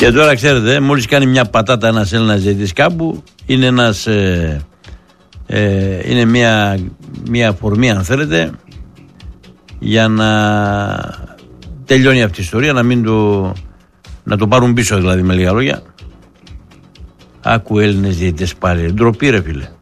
Και τώρα ξέρετε, μόλις κάνει μια πατάτα ένας Έλληνας διαιτητής κάπου, είναι είναι μια αφορμή, αν θέλετε, για να τελειώνει αυτή η ιστορία, να το πάρουν πίσω, δηλαδή, με λίγα λόγια. Άκου Έλληνες διαιτητές πάλι. Ντροπή, ρε φίλε.